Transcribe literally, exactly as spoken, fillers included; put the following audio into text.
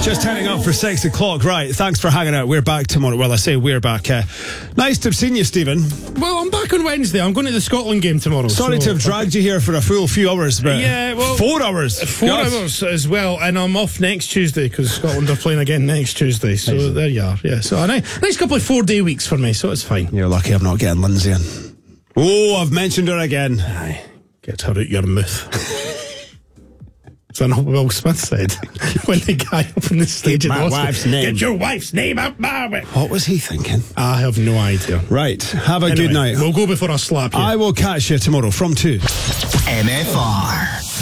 Just heading up for six o'clock. Right, thanks for hanging out. We're back tomorrow. Well, I say we're back. Uh, nice to have seen you, Stephen. Well, I'm back on Wednesday. I'm going to the Scotland game tomorrow. Sorry so to have dragged you here for a full few hours, but yeah, well, four hours. Four God. hours as well, and I'm off next Tuesday because Scotland are playing again next Tuesday. So nice. There you are. Yeah, so a nice, nice couple of four-day weeks for me, so it's fine. You're lucky I'm not getting Lindsay in. Oh, I've mentioned her again. Aye, get her out your mouth. Is that not what Will Smith said when the guy up on the stage? Get my wife's name. Get your wife's name out my way. What was he thinking? I have no idea. Right, have a anyway, good night. We'll go before I slap you. I will catch you tomorrow from two. M F R.